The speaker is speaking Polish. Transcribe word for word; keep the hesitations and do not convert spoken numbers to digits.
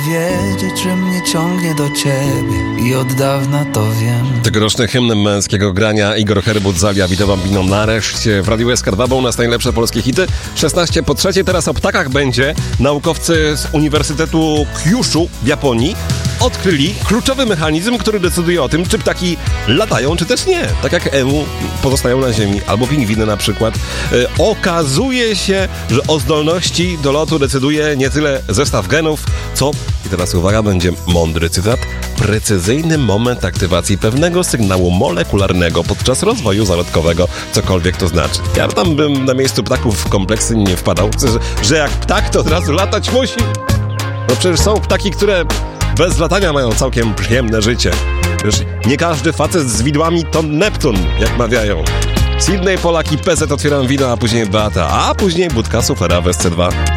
wiedzieć, że mnie ciągnie do ciebie i od dawna to wiem. Tegoroczny hymn męskiego grania Igor Herbut Zalia Witowam Bambino nareszcie w Radiu S K dwa, bo u nas najlepsze polskie hity. szesnaście po trzeciej, teraz o ptakach będzie. Naukowcy z Uniwersytetu Kyushu w Japonii odkryli kluczowy mechanizm, który decyduje o tym, czy ptaki latają, czy też nie. Tak jak emu pozostają na ziemi, albo pingwiny na przykład. Yy, okazuje się, że o zdolności do lotu decyduje nie tyle zestaw genów, co, i teraz uwaga, będzie mądry cytat, precyzyjny moment aktywacji pewnego sygnału molekularnego podczas rozwoju zarodkowego, cokolwiek to znaczy. Ja tam bym na miejscu ptaków kompleksyjnie nie wpadał, że, że jak ptak, to od razu latać musi. No przecież są ptaki, które bez latania mają całkiem przyjemne życie. Wiesz, nie każdy facet z widłami to Neptun, jak mawiają. Sydney, Polak i P Z otwieram wino, a później Beata, a później budka suflera w S C dwa.